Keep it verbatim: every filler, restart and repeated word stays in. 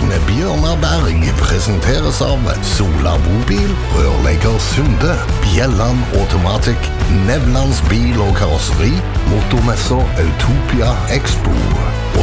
med Bjørnar Berg presenteres av Sola Bobil, Rørlegger Sunde, Bjelland Automatic, Nevlands bil og karosseri, motormesser Autopia Expo